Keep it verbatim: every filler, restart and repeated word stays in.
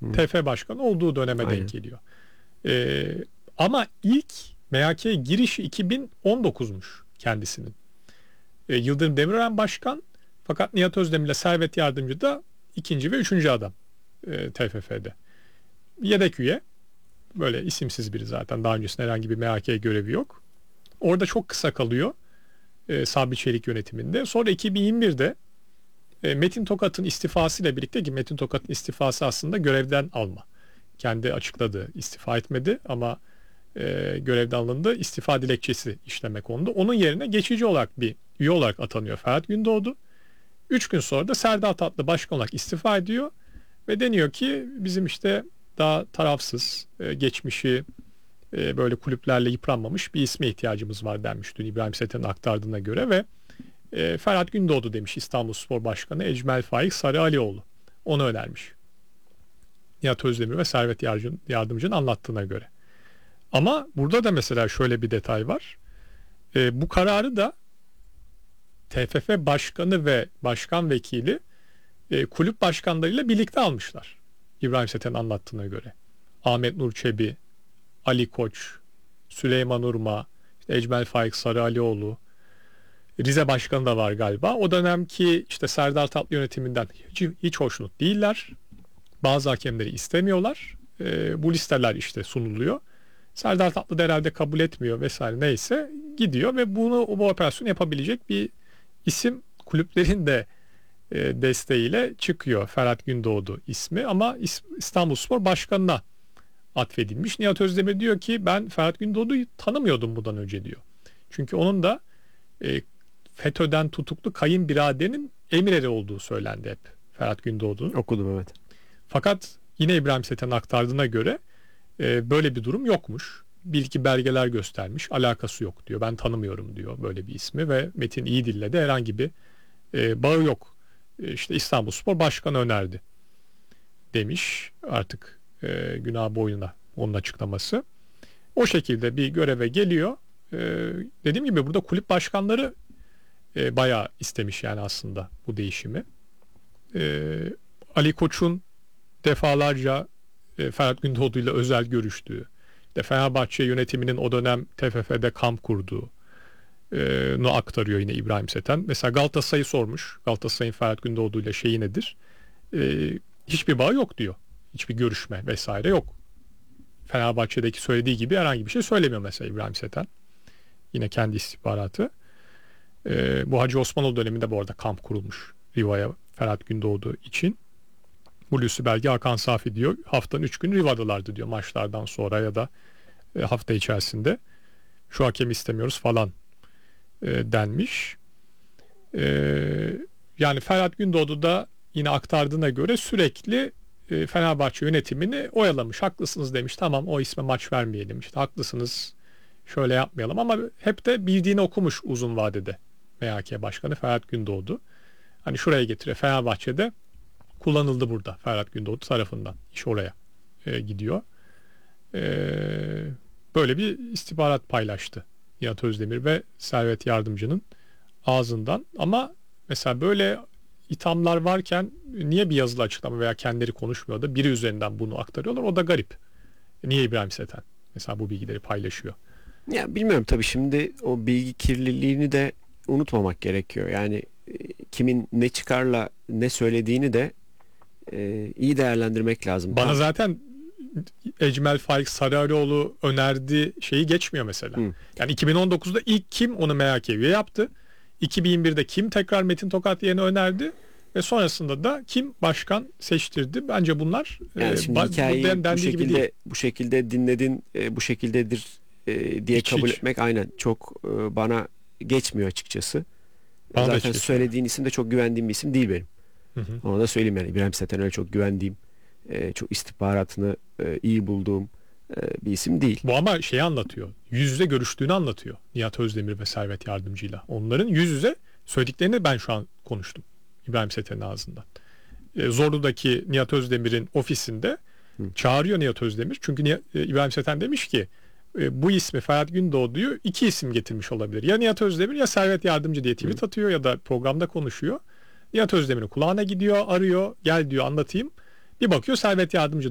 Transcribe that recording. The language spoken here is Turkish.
Hı. T F Başkanı olduğu döneme Aynen. denk geliyor. Ee, ama ilk M H K'ye girişi iki bin on dokuzmuş kendisinin. Ee, Yıldırım Demirören Başkan, fakat Nihat Özdemir ile Servet Yardımcı da ikinci ve üçüncü adam e, T F F'de. Yedek üye. Böyle isimsiz biri zaten. Daha öncesinde herhangi bir M H K görevi yok. Orada çok kısa kalıyor. E, Sabri Çelik yönetiminde. Sonra iki bin yirmi birde e, Metin Tokat'ın istifasıyla birlikte, ki Metin Tokat'ın istifası aslında görevden alma. Kendi açıkladı, istifa etmedi ama e, görevden alındı. İstifa dilekçesi işleme kondu. Onun yerine geçici olarak bir üye olarak atanıyor Ferhat Gündoğdu. Üç gün sonra da Serdar Tatlı başkan olarak istifa ediyor ve deniyor ki bizim işte daha tarafsız, e, geçmişi e, böyle kulüplerle yıpranmamış bir isme ihtiyacımız var denmiş dün İbrahim Sethen'in aktardığına göre ve e, Ferhat Gündoğdu demiş İstanbulspor Başkanı Ecmel Faik Sarıalioğlu. Onu önermiş. Nihat Özdemir ve Servet Yardımcı'nın anlattığına göre. Ama burada da mesela şöyle bir detay var. E, bu kararı da T F F Başkanı ve Başkan Vekili e, kulüp başkanlarıyla birlikte almışlar. İbrahim Sethen'in anlattığına göre. Ahmet Nur Çebi, Ali Koç, Süleyman Urma, işte Ecmel Faik Sarıalioğlu, Rize Başkanı da var galiba. O dönemki işte Serdar Tatlı yönetiminden hiç, hiç hoşnut değiller. Bazı hakemleri istemiyorlar. E, bu listeler işte sunuluyor. Serdar Tatlı da herhalde kabul etmiyor vesaire, neyse gidiyor ve bunu, bu operasyonu yapabilecek bir isim kulüplerin de e, desteğiyle çıkıyor. Ferhat Gündoğdu ismi ama İstanbulspor Başkanı'na atfedilmiş. Nihat Özdemir diyor ki ben Ferhat Gündoğdu'yu tanımıyordum bundan önce diyor. Çünkü onun da e, FETÖ'den tutuklu kayınbiraderinin emireri olduğu söylendi hep Ferhat Gündoğdu'nun. Okudum, evet. Fakat yine İbrahim Sethen'in aktardığına göre e, böyle bir durum yokmuş. Bir iki belgeler göstermiş. Alakası yok diyor. Ben tanımıyorum diyor böyle bir ismi ve Metin İyidil'le de herhangi bir e, bağı yok. E, işte İstanbulspor Başkanı önerdi demiş. Artık e, günah boynuna onun açıklaması. O şekilde bir göreve geliyor. E, dediğim gibi burada kulüp başkanları e, bayağı istemiş yani aslında bu değişimi. E, Ali Koç'un defalarca e, Ferhat Gündoğdu ile özel görüştüğü, işte Fenerbahçe yönetiminin o dönem T F F'de kamp kurduğu e, nu aktarıyor yine İbrahim Sethen. Mesela Galatasaray'ı sormuş. Galatasaray'ın Ferhat Gündoğdu ile şeyi nedir? E, hiçbir bağ yok diyor. Hiçbir görüşme vesaire yok. Fenerbahçe'deki söylediği gibi herhangi bir şey söylemiyor mesela İbrahim Sethen. Yine kendi istihbaratı. E, bu Hacı Osmanoğlu döneminde bu arada kamp kurulmuş Riva'ya Ferhat Gündoğdu için. Hulusi Belge, Hakan Safi diyor haftanın üç günü Riva'dalardı diyor maçlardan sonra ya da e, hafta içerisinde. Şu hakemi istemiyoruz falan e, denmiş. E, yani Ferhat Gündoğdu da yine aktardığına göre sürekli e, Fenerbahçe yönetimini oyalamış. Haklısınız demiş, tamam o isme maç vermeyelim. İşte haklısınız şöyle yapmayalım ama hep de bildiğini okumuş uzun vadede M H K Başkanı Ferhat Gündoğdu. Hani şuraya getire, Fenerbahçe'de kullanıldı burada Ferhat Gündoğdu tarafından. İş oraya e, gidiyor. E, böyle bir istihbarat paylaştı Nihat Özdemir ve Servet Yardımcı'nın ağzından. Ama mesela böyle ithamlar varken niye bir yazılı açıklama veya kendileri konuşmuyor da biri üzerinden bunu aktarıyorlar? O da garip. Niye İbrahim Sethen mesela bu bilgileri paylaşıyor? Ya bilmiyorum tabii, şimdi o bilgi kirliliğini de unutmamak gerekiyor. Yani e, kimin ne çıkarla ne söylediğini de e, iyi değerlendirmek lazım. Bana Tam... zaten Ecmel Faik Sarıalioğlu önerdi şeyi geçmiyor mesela. Hı. Yani iki bin on dokuzda ilk kim onu M H K üye yaptı? iki bin yirmi birde kim tekrar Metin Tokat yerine önerdi? Ve sonrasında da kim başkan seçtirdi? Bence bunlar yani e, şimdi ba- hikayeyi bu, bu şekilde gibi değil. bu şekilde dinledin, e, bu şekildedir e, diye hiç, kabul hiç. etmek aynen çok e, bana geçmiyor açıkçası. Bana Zaten söylediğin isim de çok güvendiğim bir isim değil benim. Hı hı. Onu da söyleyeyim yani. İbrahim Sethen öyle çok güvendiğim, e, çok istihbaratını e, iyi bulduğum e, bir isim değil. Bu ama şeyi anlatıyor. Yüz yüze görüştüğünü anlatıyor Nihat Özdemir ve Servet Yardımcı'yla. Onların yüz yüze söylediklerini ben şu an konuştum İbrahim Sethen'in ağzından. E, Zorlu'daki Nihat Özdemir'in ofisinde Hı. çağırıyor Nihat Özdemir. Çünkü Nihat, e, İbrahim Sethen demiş ki e, bu ismi Ferhat Gündoğdu'yu iki isim getirmiş olabilir. Ya Nihat Özdemir ya Servet Yardımcı diye tweet Hı. atıyor ya da programda konuşuyor. Nihat Özdemir'in kulağına gidiyor, arıyor, gel diyor anlatayım. Bir bakıyor Servet Yardımcı